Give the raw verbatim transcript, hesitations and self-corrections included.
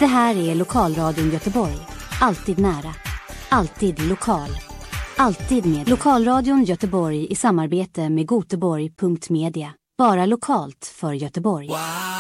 Det här är Lokalradion Göteborg. Alltid nära. Alltid lokal. Alltid med Lokalradion Göteborg i samarbete med Göteborg punkt media. Bara lokalt för Göteborg. Wow.